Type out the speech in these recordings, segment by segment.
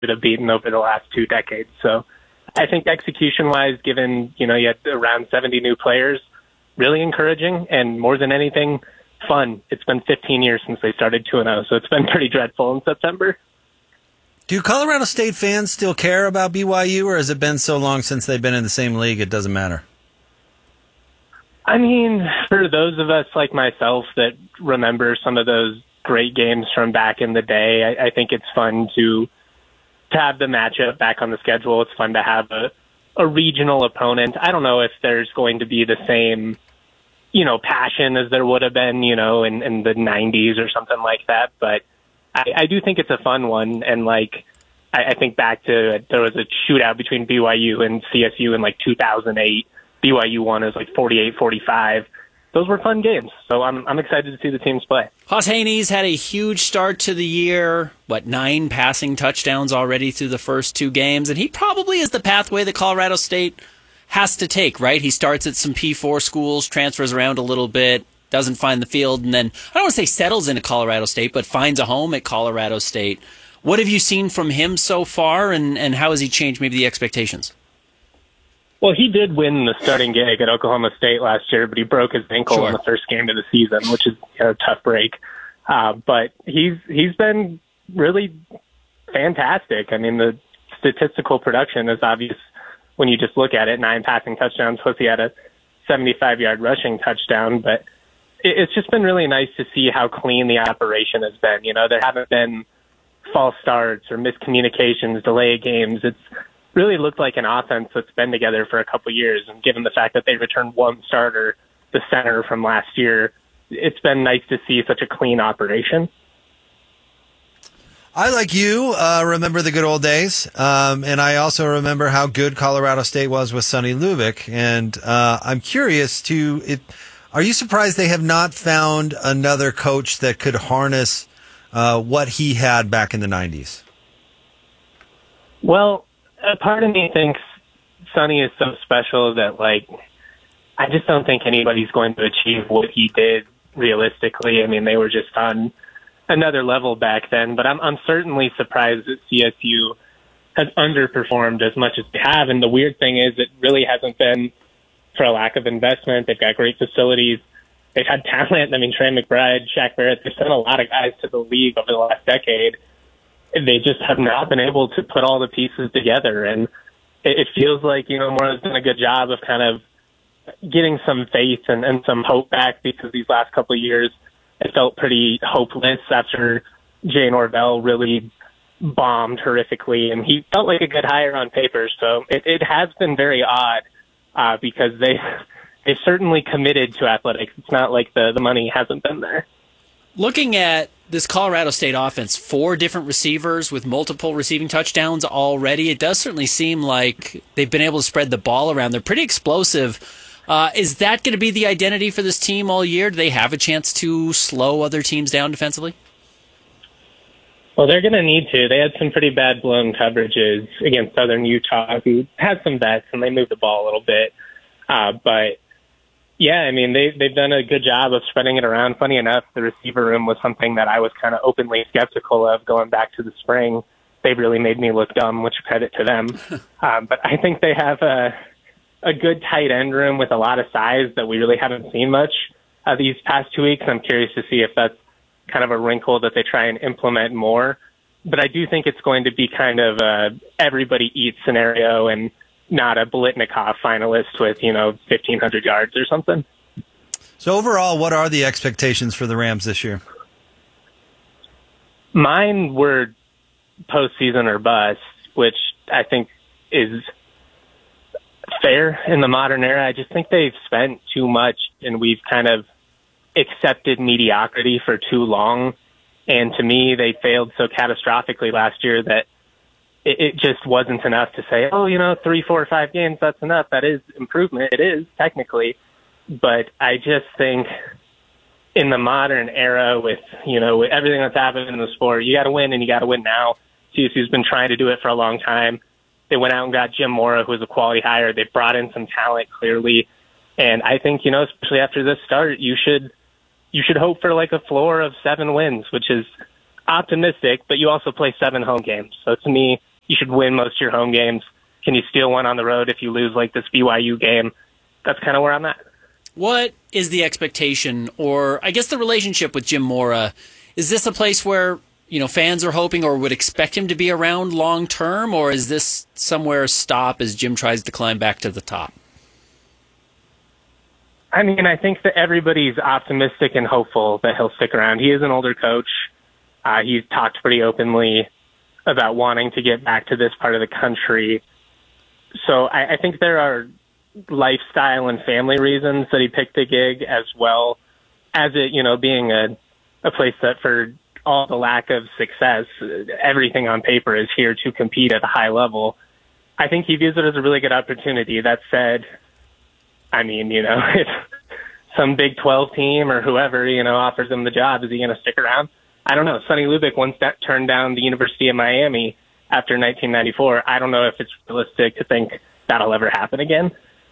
have beaten over the last 2 decades. So I think execution-wise, given, you had around 70 new players, really encouraging and more than anything, fun. It's been 15 years since they started 2-0, so it's been pretty dreadful in September. Do Colorado State fans still care about BYU, or has it been so long since they've been in the same league it doesn't matter? I mean, for those of us like myself that remember some of those great games from back in the day, I think it's fun to have the matchup back on the schedule. It's fun to have a regional opponent. I don't know if there's going to be the same, passion as there would have been, in the 90s or something like that. But I do think it's a fun one. And, I think back to there was a shootout between BYU and CSU in, 2008. BYU won as 48-45. Those were fun games, so I'm excited to see the teams play. Hauss Haynes had a huge start to the year. 9 passing touchdowns already through the first 2 games, and he probably is the pathway that Colorado State has to take, right? He starts at some P4 schools, transfers around a little bit, doesn't find the field, and then, I don't want to say settles into Colorado State, but finds a home at Colorado State. What have you seen from him so far, and how has he changed maybe the expectations? Well, he did win the starting gig at Oklahoma State last year, but he broke his ankle in the first game of the season, which is a tough break. But he's been really fantastic. I mean, the statistical production is obvious when you just look at it. 9 passing touchdowns, plus he had a 75-yard rushing touchdown. But it's just been really nice to see how clean the operation has been. There haven't been false starts or miscommunications, delay games. It's really looked like an offense that's been together for a couple of years. And given the fact that they returned 1 starter, the center from last year, it's been nice to see such a clean operation. I, like you, remember the good old days. And I also remember how good Colorado State was with Sonny Lubick. And I'm curious, are you surprised they have not found another coach that could harness what he had back in the 90s? Well, a part of me thinks Sonny is so special that, I just don't think anybody's going to achieve what he did realistically. I mean, they were just on another level back then, but I'm certainly surprised that CSU has underperformed as much as they have. And the weird thing is it really hasn't been for a lack of investment. They've got great facilities. They've had talent. I mean, Trey McBride, Shaq Barrett, they've sent a lot of guys to the league over the last decade. They just have not been able to put all the pieces together. And it feels like, Mora's done a good job of kind of getting some faith and some hope back, because these last couple of years it felt pretty hopeless after Jay Norvell really bombed horrifically. And he felt like a good hire on paper. So it has been very odd because they've certainly committed to athletics. It's not like the money hasn't been there. Looking at this Colorado State offense, 4 different receivers with multiple receiving touchdowns already, it does certainly seem like they've been able to spread the ball around. They're pretty explosive. Is that going to be the identity for this team all year? Do they have a chance to slow other teams down defensively? Well, they're going to need to. They had some pretty bad blown coverages against Southern Utah, who had some bets, and they moved the ball a little bit. But yeah, I mean, they've done a good job of spreading it around. Funny enough, the receiver room was something that I was kind of openly skeptical of going back to the spring. They really made me look dumb, which credit to them. But I think they have a good tight end room with a lot of size that we really haven't seen much these past 2 weeks. I'm curious to see if that's kind of a wrinkle that they try and implement more. But I do think it's going to be kind of a everybody eats scenario and not a Biletnikoff finalist with, 1,500 yards or something. So overall, what are the expectations for the Rams this year? Mine were postseason or bust, which I think is fair in the modern era. I just think they've spent too much and we've kind of accepted mediocrity for too long. And to me, they failed so catastrophically last year that it just wasn't enough to say, 3, 4, 5 games, that's enough. That is improvement. It is, technically. But I just think in the modern era with everything that's happened in the sport, you got to win, and you got to win now. CSU's been trying to do it for a long time. They went out and got Jim Mora, who was a quality hire. They brought in some talent, clearly. And I think, especially after this start, you should hope for like a floor of 7 wins, which is optimistic, but you also play 7 home games. So to me, You should win most of your home games. Can you steal one on the road if you lose like this BYU game? That's kind of where I'm at. What is the expectation, or I guess the relationship with Jim Mora? Is this a place where fans are hoping or would expect him to be around long term, or is this somewhere stop as Jim tries to climb back to the top? I mean, I think that everybody's optimistic and hopeful that he'll stick around. He is an older coach. He's talked pretty openly about wanting to get back to this part of the country. So I think there are lifestyle and family reasons that he picked the gig, as well as it, being a place that, for all the lack of success, everything on paper is here to compete at a high level. I think he views it as a really good opportunity. That said, I mean, if some Big 12 team or whoever, offers him the job, is he going to stick around? I don't know. Sonny Lubick once turned down the University of Miami after 1994. I don't know if it's realistic to think that'll ever happen again.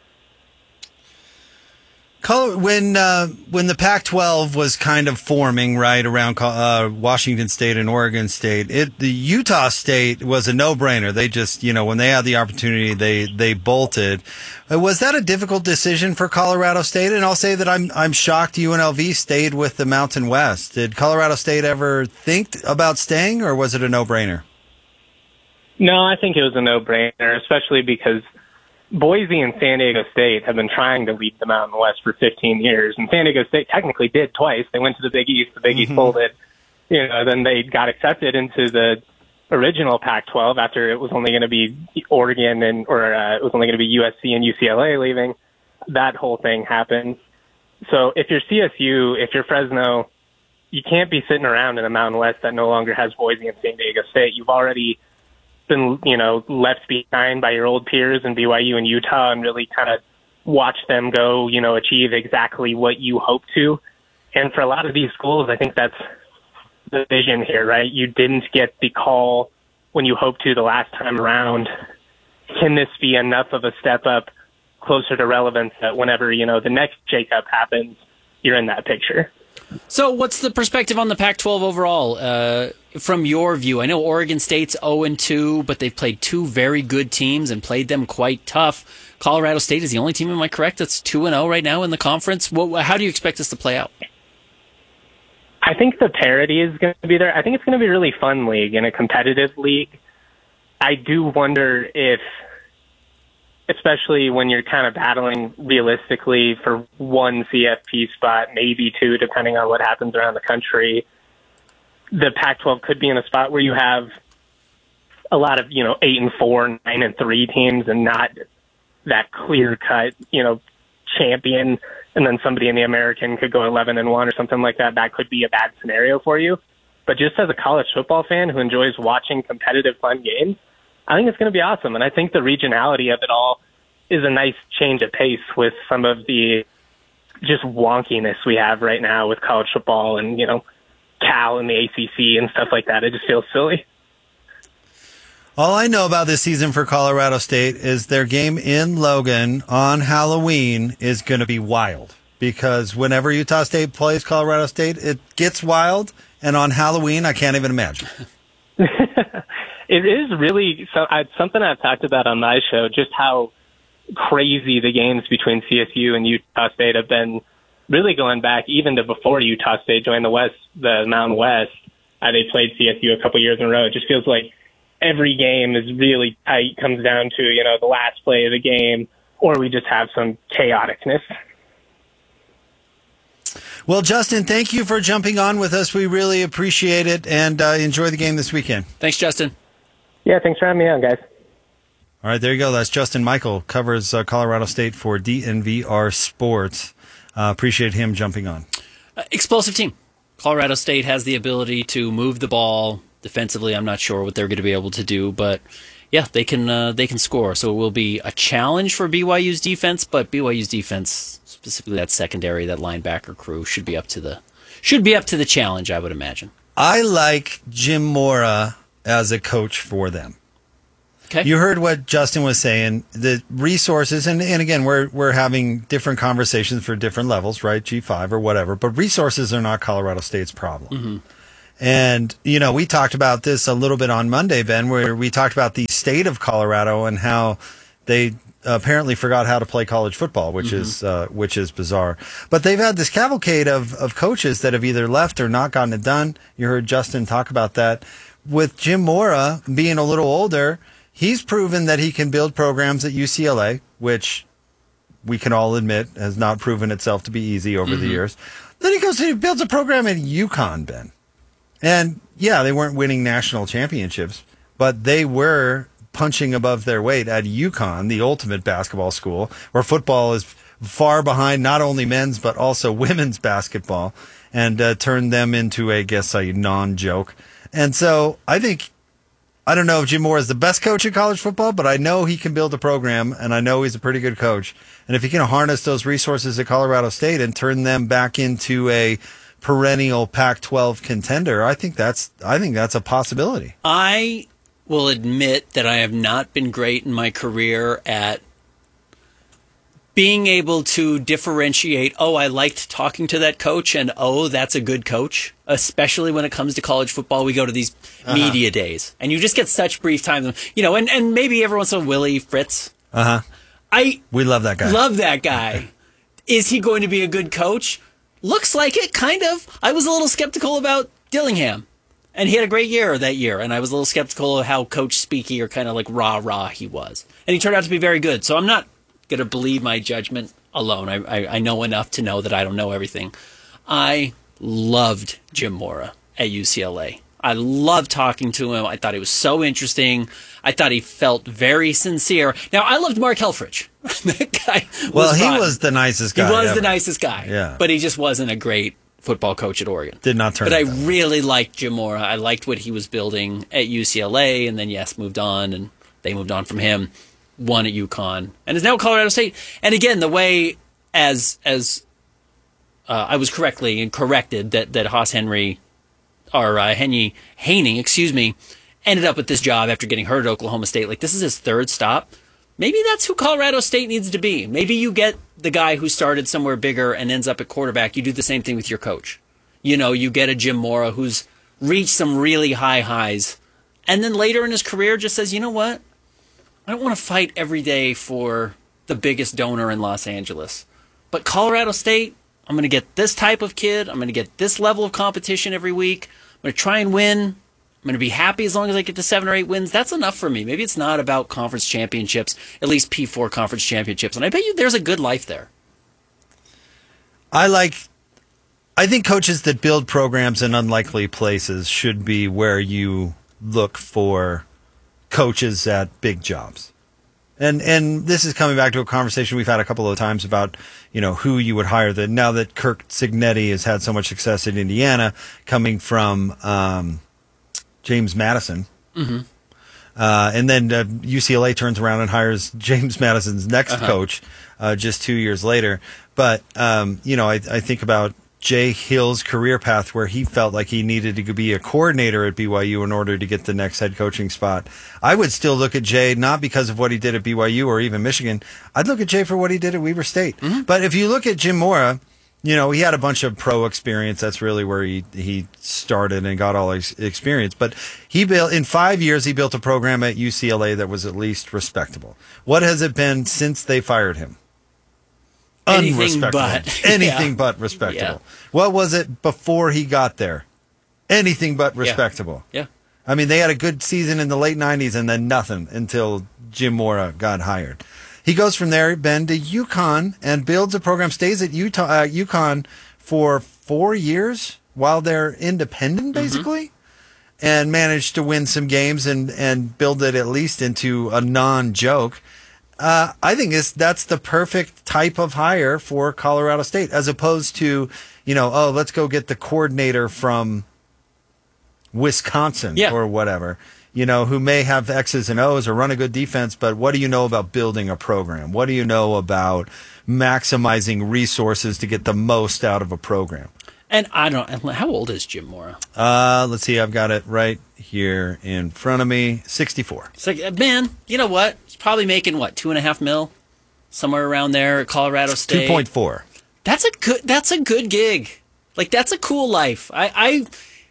When the Pac-12 was kind of forming right around Washington State and Oregon State, the Utah State was a no-brainer. They just, when they had the opportunity, they bolted. Was that a difficult decision for Colorado State? And I'll say that I'm shocked UNLV stayed with the Mountain West. Did Colorado State ever think about staying, or was it a no-brainer? No, I think it was a no-brainer, especially because Boise and San Diego State have been trying to lead the Mountain West for 15 years, and San Diego State technically did twice. They went to the Big East. The Big East folded. Then they got accepted into the original Pac-12 after it was only going to be Oregon it was only going to be USC and UCLA leaving. That whole thing happened. So if you're CSU, if you're Fresno, you can't be sitting around in the Mountain West that no longer has Boise and San Diego State. You've already been, left behind by your old peers in BYU and Utah, and really kind of watch them go, achieve exactly what you hope to. And for a lot of these schools, I think that's the vision here, right? You didn't get the call when you hoped to the last time around. Can this be enough of a step up closer to relevance that whenever, the next shakeup happens, you're in that picture? So what's the perspective on the Pac-12 overall from your view? I know Oregon State's 0-2, but they've played two very good teams and played them quite tough. Colorado State is the only team, am I correct, that's 2-0 right now in the conference? How do you expect this to play out? I think the parity is going to be there. I think it's going to be a really fun league and a competitive league. I do wonder if, especially when you're kind of battling realistically for one CFP spot, maybe two, depending on what happens around the country, the Pac-12 could be in a spot where you have a lot of, 8-4, 9-3 teams, and not that clear-cut, champion, and then somebody in the American could go 11-1 or something like that. That could be a bad scenario for you. But just as a college football fan who enjoys watching competitive, fun games, I think it's going to be awesome. And I think the regionality of it all is a nice change of pace with some of the just wonkiness we have right now with college football and, Cal and the ACC and stuff like that. It just feels silly. All I know about this season for Colorado State is their game in Logan on Halloween is going to be wild, because whenever Utah State plays Colorado State, it gets wild. And on Halloween, I can't even imagine. It is really something I've talked about on my show, just how crazy the games between CSU and Utah State have been, really going back even to before Utah State joined the Mountain West. They played CSU a couple years in a row. It just feels like every game is really tight, comes down to, the last play of the game, or we just have some chaoticness. Well, Justin, thank you for jumping on with us. We really appreciate it, and enjoy the game this weekend. Thanks, Justin. Yeah, thanks for having me on, guys. All right, there you go. That's Justin Michael, covers Colorado State for DNVR Sports. Appreciate him jumping on. Explosive team. Colorado State has the ability to move the ball defensively. I'm not sure what they're going to be able to do, but yeah, they can score. So it will be a challenge for BYU's defense, but BYU's defense, specifically that secondary, that linebacker crew, should be up to the challenge, I would imagine. I like Jim Mora as a coach for them. Okay. You heard what Justin was saying. The resources, and again, we're having different conversations for different levels, right? G5 or whatever. But resources are not Colorado State's problem. Mm-hmm. And, we talked about this a little bit on Monday, Ben, where we talked about the state of Colorado and how they apparently forgot how to play college football, which is bizarre. But they've had this cavalcade of coaches that have either left or not gotten it done. You heard Justin talk about that. With Jim Mora being a little older, he's proven that he can build programs at UCLA, which we can all admit has not proven itself to be easy over the years. Then he builds a program at UConn, Ben. And yeah, they weren't winning national championships, but they were punching above their weight at UConn, the ultimate basketball school, where football is far behind not only men's but also women's basketball, and turned them into, I guess, a non-joke. And so I don't know if Jim Mora is the best coach in college football, but I know he can build a program, and I know he's a pretty good coach. And if he can harness those resources at Colorado State and turn them back into a perennial Pac-12 contender, I think that's a possibility. I will admit that I have not been great in my career at being able to differentiate, I liked talking to that coach, and that's a good coach. Especially when it comes to college football, we go to these media days, and you just get such brief time. And maybe every once in a while, Willie Fritz. We love that guy. Love that guy. Is he going to be a good coach? Looks like it, kind of. I was a little skeptical about Dillingham, and he had a great year that year, and I was a little skeptical of how Coach Speaky or kind of like rah-rah he was. And he turned out to be very good, so I'm not going to believe my judgment alone. I know enough to know that I don't know everything. I loved Jim Mora at UCLA. I loved talking to him. I thought he was so interesting. I thought he felt very sincere. Now, I loved Mark Helfrich. That guy he was the nicest guy. He was ever. the nicest guy. Yeah. But he just wasn't a great football coach at Oregon. Did not turn out. But I really liked Jim Mora. I liked what he was building at UCLA, and then, moved on, and they moved on from him, won at UConn, and is now at Colorado State. And again, the way as I was corrected that Haas Henry, or Haney, ended up with this job after getting hurt at Oklahoma State. Like, this is his third stop. Maybe that's who Colorado State needs to be. Maybe you get the guy who started somewhere bigger and ends up at quarterback. You do the same thing with your coach. You get a Jim Mora who's reached some really high highs, and then later in his career just says, you know what? I don't want to fight every day for the biggest donor in Los Angeles. But Colorado State, I'm going to get this type of kid. I'm going to get this level of competition every week. I'm going to try and win. I'm going to be happy as long as I get to 7 or 8 wins. That's enough for me. Maybe it's not about conference championships, at least P4 conference championships. And I bet you there's a good life there. I think coaches that build programs in unlikely places should be where you look for coaches at big jobs. And this is coming back to a conversation we've had a couple of times about, who you would hire. Now that Kirk Cignetti has had so much success in Indiana, coming from James Madison. Mm-hmm. And then UCLA turns around and hires James Madison's next coach just 2 years later. But, I think about Jay Hill's career path, where he felt like he needed to be a coordinator at BYU in order to get the next head coaching spot. I would still look at Jay not because of what he did at BYU or even Michigan. I'd look at Jay for what he did at Weber State. Mm-hmm. But if you look at Jim Mora, he had a bunch of pro experience. That's really where he started and got all his experience. But in 5 years, he built a program at UCLA that was at least respectable. What has it been since they fired him? Anything but respectable. Yeah. What was it before he got there? Anything but respectable. Yeah. I mean, they had a good season in the late 90s and then nothing until Jim Mora got hired. He goes from there, Ben, to UConn and builds a program, stays at UConn for 4 years while they're independent, basically, and managed to win some games and build it at least into a non-joke. I think that's the perfect type of hire for Colorado State, as opposed to, let's go get the coordinator from Wisconsin or whatever, who may have X's and O's or run a good defense, but what do you know about building a program? What do you know about maximizing resources to get the most out of a program? And how old is Jim Mora? Let's see, I've got it right here in front of me, 64. It's like, man, you know what? He's probably making, $2.5 million? Somewhere around there at Colorado State. 2.4. That's a good gig. Like, that's a cool life.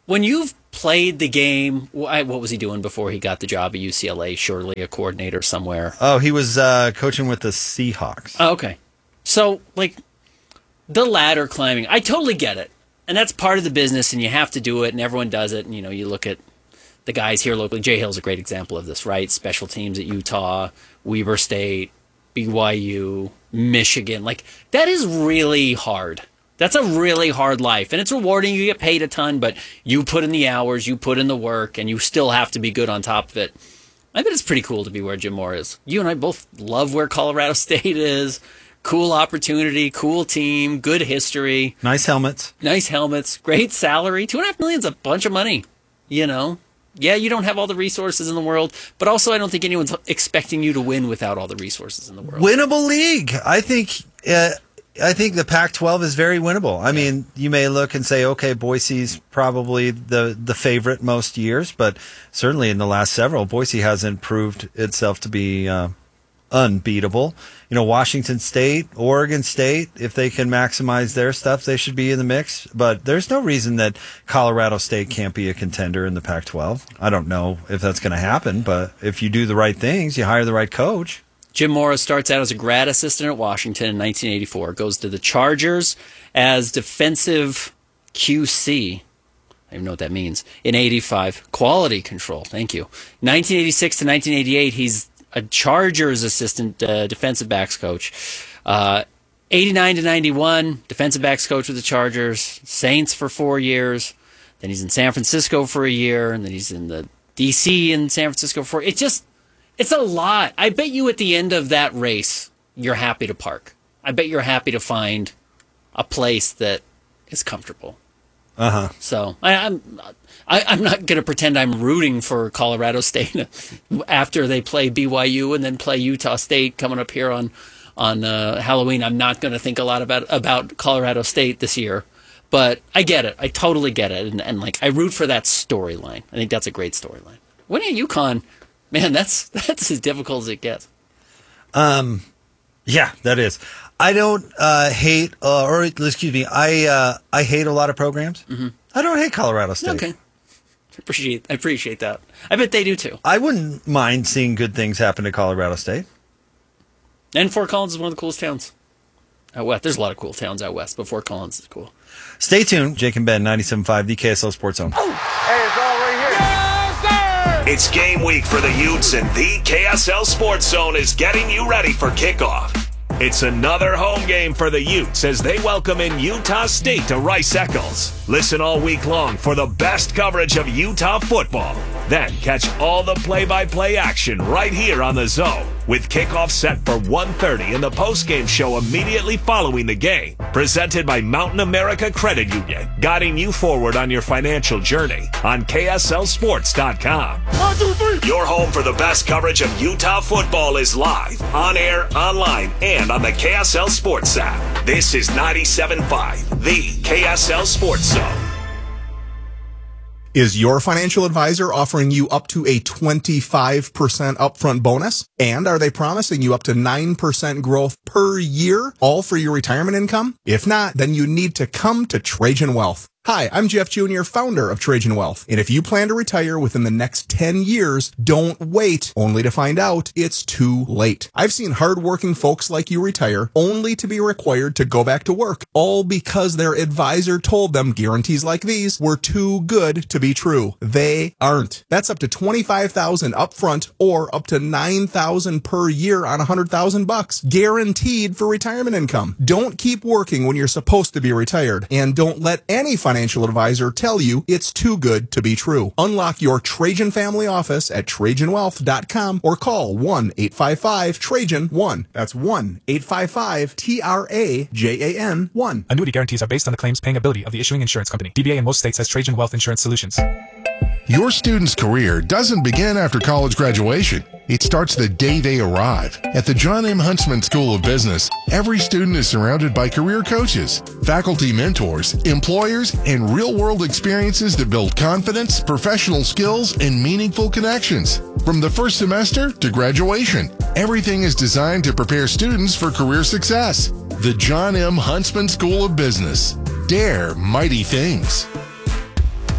When you've played the game, what was he doing before he got the job at UCLA? Surely a coordinator somewhere. Oh, he was coaching with the Seahawks. Oh, okay. So, the ladder climbing, I totally get it. And that's part of the business, and you have to do it, and everyone does it. And, you look at the guys here locally. Jay Hill's a great example of this, right? Special teams at Utah, Weber State, BYU, Michigan. That is really hard. That's a really hard life, and it's rewarding. You get paid a ton, but you put in the hours, you put in the work, and you still have to be good on top of it. I bet it's pretty cool to be where Jim Mora is. You and I both love where Colorado State is. Cool opportunity, cool team, good history. Nice helmets, great salary. $2.5 million is a bunch of money, Yeah, you don't have all the resources in the world, but also I don't think anyone's expecting you to win without all the resources in the world. Winnable league. I think the Pac-12 is very winnable. I mean, you may look and say, okay, Boise's probably the favorite most years, but certainly in the last several, Boise hasn't proved itself to be unbeatable. Washington State, Oregon State, if they can maximize their stuff, they should be in the mix. But there's no reason that Colorado State can't be a contender in the Pac-12. I don't know if that's going to happen, but if you do the right things, you hire the right coach. Jim Mora starts out as a grad assistant at Washington in 1984, goes to the Chargers as defensive QC. I don't even know what that means. In 85, quality control. Thank you. 1986 to 1988, he's a Chargers assistant defensive backs coach. 89 to 91, defensive backs coach with the Chargers. Saints for 4 years. Then he's in San Francisco for a year, and then he's in the D.C. in San Francisco for it's a lot. I bet you at the end of that race, you're happy to park. I bet you're happy to find a place that is comfortable. Uh-huh. So I'm not going to pretend I'm rooting for Colorado State after they play BYU and then play Utah State coming up here on Halloween. I'm not going to think a lot about Colorado State this year. But I get it. I totally get it. And I root for that storyline. I think that's a great storyline. Winning at UConn, man, that's as difficult as it gets. Yeah, that is. I don't hate, I hate a lot of programs. Mm-hmm. I don't hate Colorado State. Okay. I appreciate that. I bet they do too. I wouldn't mind seeing good things happen to Colorado State. And Fort Collins is one of the coolest towns out west. There's a lot of cool towns out west, but Fort Collins is cool. Stay tuned. Jake and Ben, 97.5, the KSL Sports Zone. Hey, it's all right here. Yes, sir! It's game week for the Utes, and the KSL Sports Zone is getting you ready for kickoff. It's another home game for the Utes as they welcome in Utah State to Rice Eccles. Listen all week long for the best coverage of Utah football. Then catch all the play-by-play action right here on the Zone, with kickoff set for 1:30 in the postgame show immediately following the game. Presented by Mountain America Credit Union, guiding you forward on your financial journey on KSLSports.com. 1, 2, 3. Your home for the best coverage of Utah football is live, on air, online, and on the KSL Sports app. This is 97.5, the KSL Sports Zone. Is your financial advisor offering you up to a 25% upfront bonus? And are they promising you up to 9% growth per year, all for your retirement income? If not, then you need to come to Trajan Wealth. Hi, I'm Jeff Jr., founder of Trajan Wealth. And if you plan to retire within the next 10 years, don't wait only to find out it's too late. I've seen hardworking folks like you retire only to be required to go back to work, all because their advisor told them guarantees like these were too good to be true. They aren't. That's up to $25,000 upfront or up to $9,000 per year on $100,000, guaranteed for retirement income. Don't keep working when you're supposed to be retired, and don't let any financial advisor tell you it's too good to be true. Unlock your Trajan family office at TrajanWealth.com or call 1-855-TRAJAN-1. That's 1-855-TRAJAN-1. Annuity guarantees are based on the claims paying ability of the issuing insurance company. DBA in most states has Trajan Wealth Insurance Solutions. Your student's career doesn't begin after college graduation. It starts the day they arrive. At the John M. Huntsman School of Business, every student is surrounded by career coaches, faculty mentors, employers, and real-world experiences that build confidence, professional skills, and meaningful connections. From the first semester to graduation, everything is designed to prepare students for career success. The John M. Huntsman School of Business. Dare mighty things.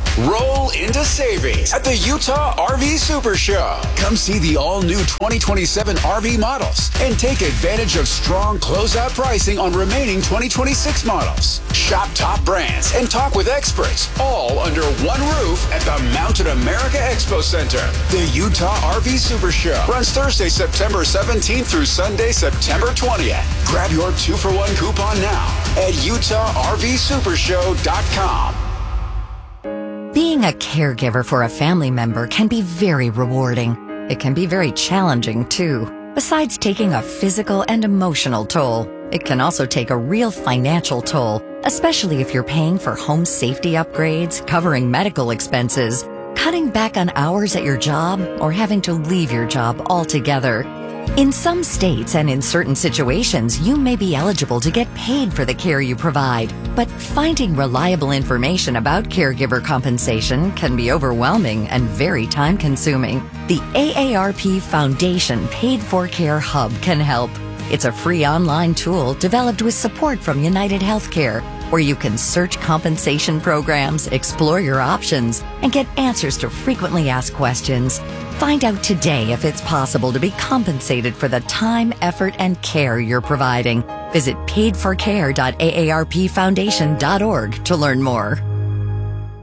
Roll into savings at the Utah RV Super Show. Come see the all-new 2027 RV models and take advantage of strong closeout pricing on remaining 2026 models. Shop top brands and talk with experts, all under one roof at the Mountain America Expo Center. The Utah RV Super Show runs Thursday, September 17th through Sunday, September 20th. Grab your 2-for-1 coupon now at UtahRVSupershow.com. Being a caregiver for a family member can be very rewarding. It can be very challenging, too. Besides taking a physical and emotional toll, it can also take a real financial toll, especially if you're paying for home safety upgrades, covering medical expenses, cutting back on hours at your job, or having to leave your job altogether. In some states and in certain situations, you may be eligible to get paid for the care you provide, but finding reliable information about caregiver compensation can be overwhelming and very time-consuming. The AARP Foundation Paid for Care Hub can help. It's a free online tool developed with support from United Healthcare, where you can search compensation programs, explore your options, and get answers to frequently asked questions. Find out today if it's possible to be compensated for the time, effort, and care you're providing. Visit paidforcare.aarpfoundation.org to learn more.